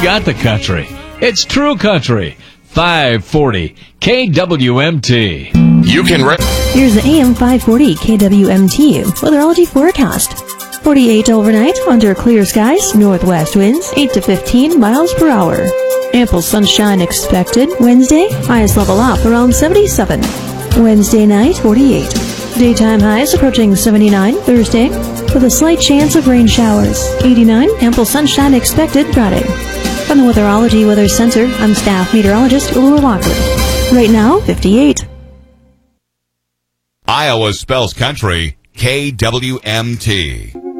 got the country. It's True Country. 540 KWMT. You can Here's the AM 540 KWMT weatherology forecast. 48 overnight under clear skies, northwest winds 8 to 15 miles per hour. Ample sunshine expected. Wednesday, highest level up around 77. Wednesday night, 48. Daytime highs approaching 79. Thursday, with a slight chance of rain showers. 89, ample sunshine expected Friday. From the Weatherology Weather Center, I'm staff meteorologist Laura Walker. Right now, 58. Iowa spells country, KWMT.